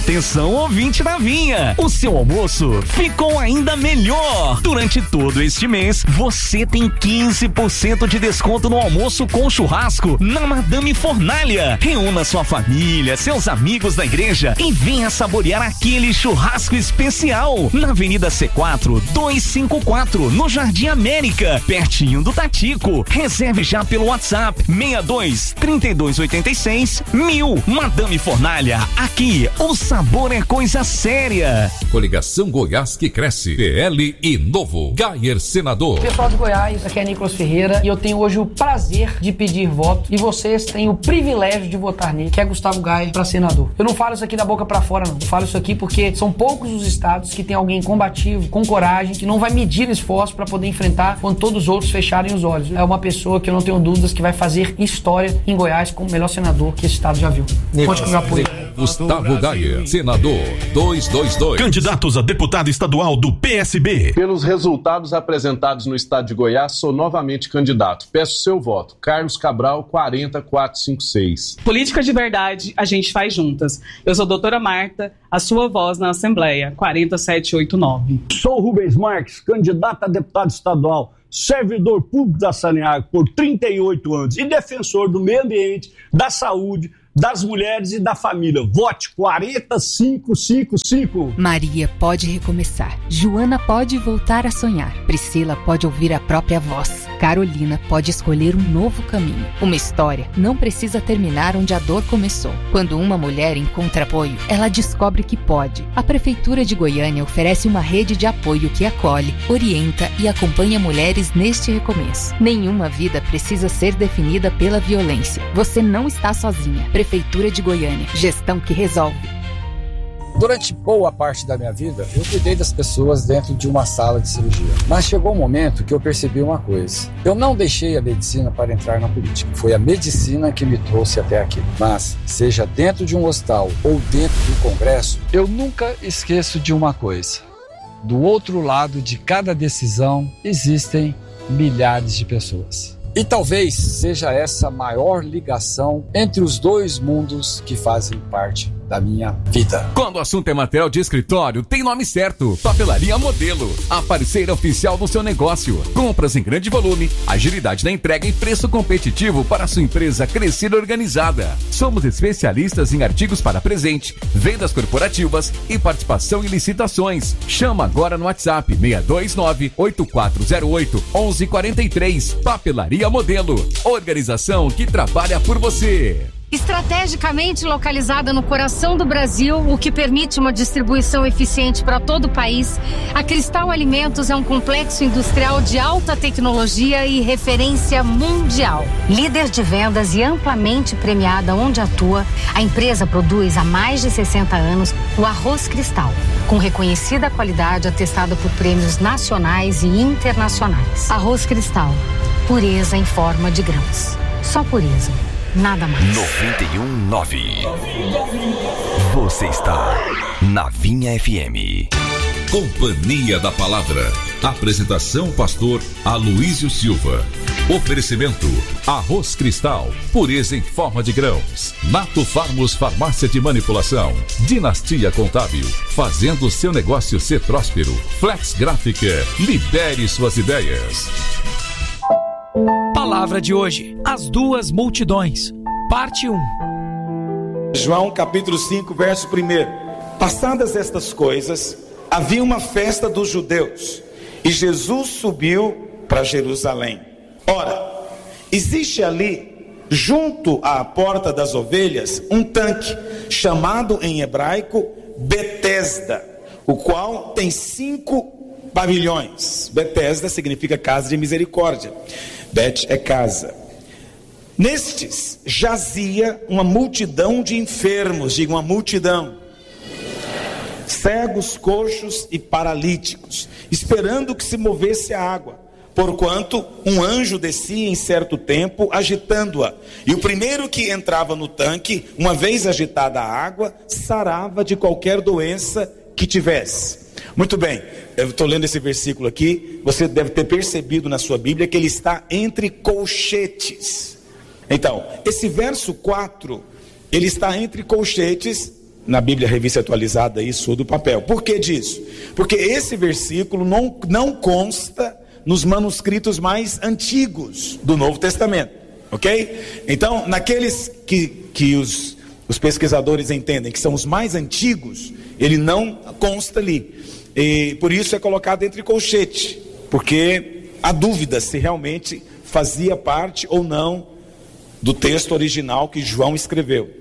Atenção, ouvinte da Vinha, o seu almoço ficou ainda melhor. Durante todo este mês, você tem 15% de desconto no almoço com churrasco na Madame Fornalha. Reúna sua família, seus amigos da igreja e venha saborear aquele churrasco especial na Avenida C4 254, no Jardim América, pertinho do Tatico. Reserve já pelo WhatsApp 62 3286 1000. Madame Fornalha, aqui o sabor é coisa séria. Coligação Goiás que cresce. PL e Novo. Gayer senador. Pessoal de Goiás, aqui é Nicolas Ferreira e eu tenho hoje o prazer de pedir voto e vocês têm o privilégio de votar nele, que é Gustavo Gayer para senador. Eu não falo isso aqui da boca para fora, não. Eu falo isso aqui porque são poucos os estados que tem alguém combativo, com coragem, que não vai medir esforço para poder enfrentar quando todos os outros fecharem os olhos. É uma pessoa que eu não tenho dúvidas que vai fazer história em Goiás como o melhor senador que esse estado já viu. Conte com o meu apoio. Gustavo Gayer, senador 222. Candidatos a deputado estadual do PSB. Pelos resultados apresentados no estado de Goiás, sou novamente candidato. Peço seu voto. Carlos Cabral, 40456. Política de verdade, a gente faz juntas. Eu sou a doutora Marta, a sua voz na Assembleia, 40789. Sou Rubens Marques, candidato a deputado estadual, servidor público da Saneago por 38 anos e defensor do meio ambiente, da saúde, das mulheres e da família. Vote 40555. Maria pode recomeçar. Joana pode voltar a sonhar. Priscila pode ouvir a própria voz. Carolina pode escolher um novo caminho. Uma história não precisa terminar onde a dor começou. Quando uma mulher encontra apoio, ela descobre que pode. A Prefeitura de Goiânia oferece uma rede de apoio que acolhe, orienta e acompanha mulheres neste recomeço. Nenhuma vida precisa ser definida pela violência. Você não está sozinha. Prefeitura de Goiânia. Gestão que resolve. Durante boa parte da minha vida, eu cuidei das pessoas dentro de uma sala de cirurgia. Mas chegou um momento que eu percebi uma coisa. Eu não deixei a medicina para entrar na política. Foi a medicina que me trouxe até aqui. Mas, seja dentro de um hospital ou dentro do Congresso, eu nunca esqueço de uma coisa. Do outro lado de cada decisão, existem milhares de pessoas. E talvez seja essa a maior ligação entre os dois mundos que fazem parte da minha vida. Quando o assunto é material de escritório, tem nome certo. Papelaria Modelo, a parceira oficial do seu negócio. Compras em grande volume, agilidade na entrega e preço competitivo para a sua empresa crescer organizada. Somos especialistas em artigos para presente, vendas corporativas e participação em licitações. Chama agora no WhatsApp 629-8408-1143. Papelaria Modelo, organização que trabalha por você. Estrategicamente localizada no coração do Brasil, o que permite uma distribuição eficiente para todo o país, a Cristal Alimentos é um complexo industrial de alta tecnologia e referência mundial. Líder de vendas e amplamente premiada onde atua, a empresa produz há mais de 60 anos o arroz Cristal, com reconhecida qualidade atestada por prêmios nacionais e internacionais. Arroz Cristal, pureza em forma de grãos. Só pureza. Nada mais. 91.9. Você está na Vinha FM. Companhia da Palavra. Apresentação pastor Aloísio Silva. Oferecimento Arroz Cristal, pureza em forma de grãos. Nato Farmos Farmácia de Manipulação. Dinastia Contábil, fazendo o seu negócio ser próspero. Flex Gráfica, libere suas ideias. Palavra de hoje, as duas multidões, parte 1. João capítulo 5, verso 1. Passadas estas coisas, havia uma festa dos judeus, e Jesus subiu para Jerusalém. Ora, existe ali, junto à porta das ovelhas, um tanque, chamado em hebraico Betesda, o qual tem 5 pavilhões. Betesda significa casa de misericórdia. Bet é casa. Nestes jazia uma multidão de enfermos, diga uma multidão, cegos, coxos e paralíticos, esperando que se movesse a água, porquanto um anjo descia em certo tempo, agitando-a, e o primeiro que entrava no tanque, uma vez agitada a água, sarava de qualquer doença que tivesse. Muito bem, eu estou lendo esse versículo aqui, você deve ter percebido na sua Bíblia que ele está entre colchetes. Então, esse verso 4, ele está entre colchetes, na Bíblia Revista Atualizada, isso do papel. Por que disso? Porque esse versículo não consta nos manuscritos mais antigos do Novo Testamento, ok? Então, naqueles que os pesquisadores entendem que são os mais antigos, ele não consta ali. E por isso é colocado entre colchete, porque há dúvida se realmente fazia parte ou não do texto original que João escreveu.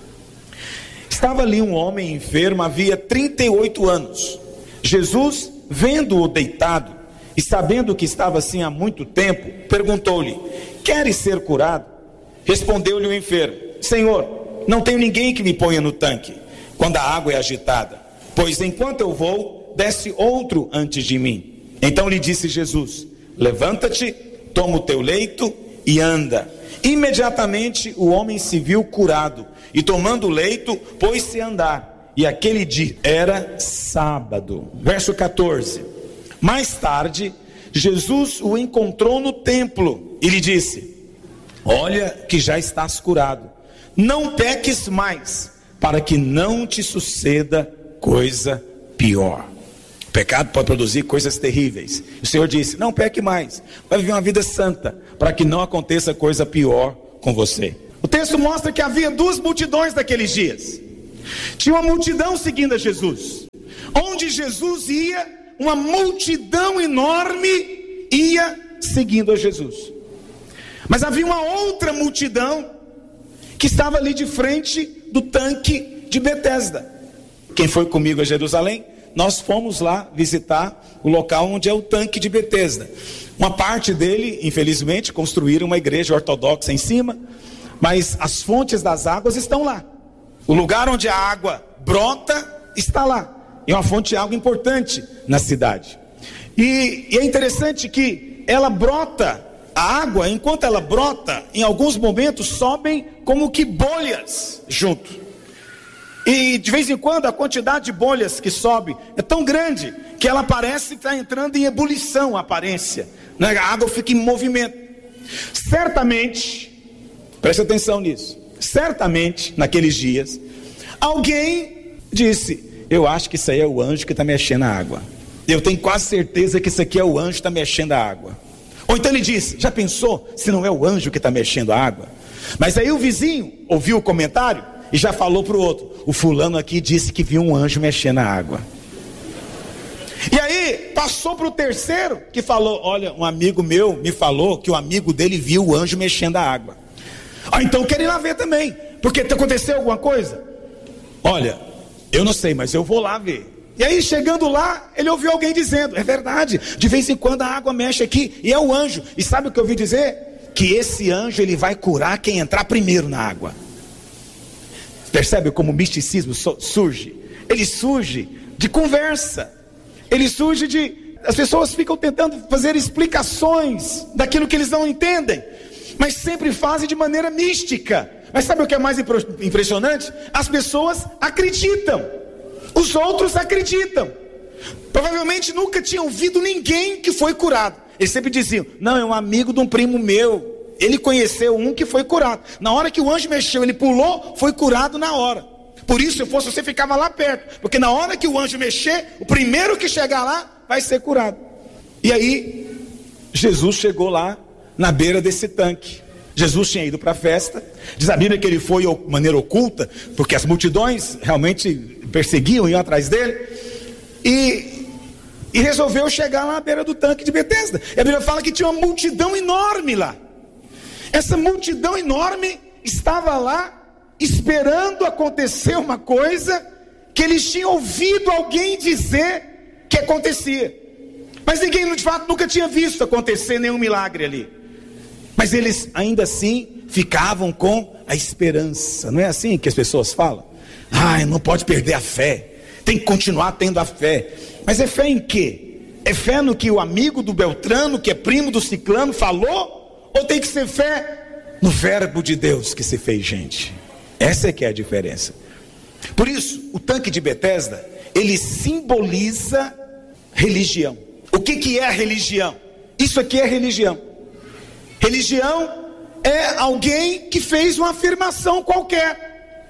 Estava ali um homem enfermo, havia 38 anos. Jesus, vendo-o deitado e sabendo que estava assim há muito tempo, perguntou-lhe: queres ser curado? Respondeu-lhe o enfermo: Senhor, não tenho ninguém que me ponha no tanque quando a água é agitada, pois enquanto eu vou, desce outro antes de mim. Então lhe disse Jesus: levanta-te, toma o teu leito e anda. Imediatamente o homem se viu curado, e tomando o leito, pôs-se a andar. E aquele dia era sábado. Verso 14. Mais tarde, Jesus o encontrou no templo e lhe disse: olha que já estás curado, não peques mais, para que não te suceda coisa pior. O pecado pode produzir coisas terríveis. O Senhor disse: não peque mais, vai viver uma vida santa, para que não aconteça coisa pior com você. O texto mostra que havia duas multidões naqueles dias. Tinha uma multidão seguindo a Jesus. Onde Jesus ia, uma multidão enorme ia seguindo a Jesus. Mas havia uma outra multidão que estava ali de frente do tanque de Betesda. Quem foi comigo a Jerusalém, nós fomos lá visitar o local onde é o tanque de Betesda. Uma parte dele, infelizmente, construíram uma igreja ortodoxa em cima, mas as fontes das águas estão lá. O lugar onde a água brota está lá. É uma fonte de água importante na cidade. E é interessante que ela brota, a água, enquanto ela brota, em alguns momentos sobem como que bolhas junto. E de vez em quando a quantidade de bolhas que sobe é tão grande que ela parece estar entrando em ebulição, a aparência. A água fica em movimento. Certamente, preste atenção nisso, certamente naqueles dias, alguém disse: eu acho que isso aí é o anjo que está mexendo a água. Eu tenho quase certeza que isso aqui é o anjo que está mexendo a água. Ou então ele disse: já pensou se não é o anjo que está mexendo a água? Mas aí o vizinho ouviu o comentário e já falou para o outro: o fulano aqui disse que viu um anjo mexendo a água. E aí passou para o terceiro que falou: olha, um amigo meu me falou que o amigo dele viu o anjo mexendo a água. Então eu quero ir lá ver também, porque aconteceu alguma coisa? Olha, eu não sei, mas eu vou lá ver. E aí chegando lá, ele ouviu alguém dizendo: é verdade, de vez em quando a água mexe aqui, e é o anjo. E sabe o que eu ouvi dizer? Que esse anjo ele vai curar quem entrar primeiro na água. Percebe como o misticismo surge? Ele surge de conversa. Ele surge de... as pessoas ficam tentando fazer explicações daquilo que eles não entendem, mas sempre fazem de maneira mística. Mas sabe o que é mais impressionante? As pessoas acreditam, os outros acreditam. Provavelmente nunca tinham ouvido ninguém que foi curado. Eles sempre diziam: não, é um amigo de um primo meu, ele conheceu um que foi curado. Na hora que o anjo mexeu, ele pulou, foi curado na hora. Por isso, se fosse você, ficava lá perto, porque na hora que o anjo mexer, o primeiro que chegar lá vai ser curado. E aí Jesus chegou lá na beira desse tanque. Jesus tinha ido para a festa. Diz a Bíblia que ele foi de maneira oculta, porque as multidões realmente perseguiam, iam atrás dele, e resolveu chegar lá à beira do tanque de Betesda. E a Bíblia fala que tinha uma multidão enorme lá. Essa multidão enorme estava lá esperando acontecer uma coisa que eles tinham ouvido alguém dizer que acontecia, mas ninguém de fato nunca tinha visto acontecer nenhum milagre ali. Mas eles ainda assim ficavam com a esperança. Não é assim que as pessoas falam? Não pode perder a fé, tem que continuar tendo a fé. Mas é fé em quê? É fé no que o amigo do Beltrano, que é primo do Ciclano, falou? Ou tem que ser fé no verbo de Deus que se fez gente? Essa é que é a diferença. Por isso, o tanque de Betesda, ele simboliza religião. O que é a religião? Isso aqui é religião. Religião é alguém que fez uma afirmação qualquer.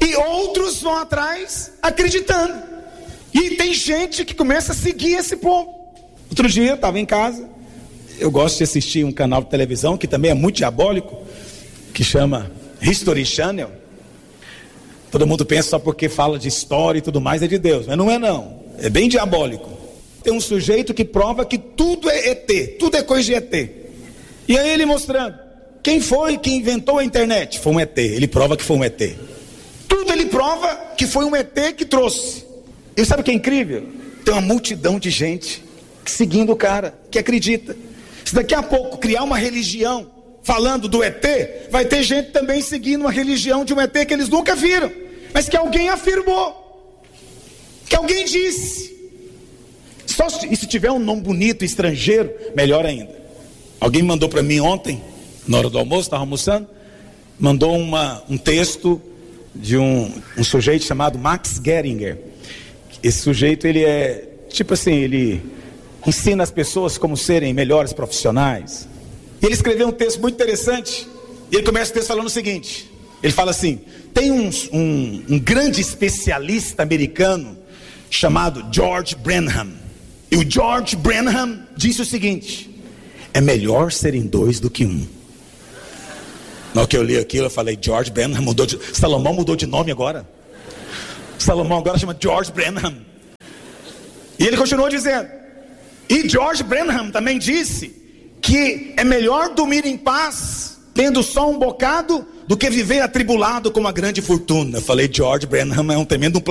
E outros vão atrás acreditando. E tem gente que começa a seguir esse povo. Outro dia eu estava em casa. Eu gosto de assistir um canal de televisão que também é muito diabólico, que chama History Channel. Todo mundo pensa só porque fala de história e tudo mais é de Deus, mas não é não. É bem diabólico. Tem um sujeito que prova que tudo é ET, tudo é coisa de ET. E aí ele mostrando, quem foi que inventou a internet? Foi um ET, ele prova que foi um ET. Tudo ele prova que foi um ET que trouxe. E sabe o que é incrível? Tem uma multidão de gente seguindo o cara, que acredita. Se daqui a pouco criar uma religião falando do ET, vai ter gente também seguindo uma religião de um ET que eles nunca viram, mas que alguém afirmou, que alguém disse. Só se tiver um nome bonito, estrangeiro, melhor ainda. Alguém mandou para mim ontem, na hora do almoço, estava almoçando, mandou um texto de um sujeito chamado Max Geringer. Esse sujeito, ele é, tipo assim, ele ensina as pessoas como serem melhores profissionais. E ele escreveu um texto muito interessante, e ele começa o texto falando o seguinte, ele fala assim, tem um grande especialista americano, chamado George Brenham, e o George Brenham disse o seguinte, é melhor serem dois do que um. Na hora que eu li aquilo, eu falei, George Brenham Salomão mudou de nome agora. Salomão agora chama George Brenham. E ele continuou dizendo, e George Brenham também disse, que é melhor dormir em paz, tendo só um bocado, do que viver atribulado com uma grande fortuna. Eu falei, George Brenham é um tremendo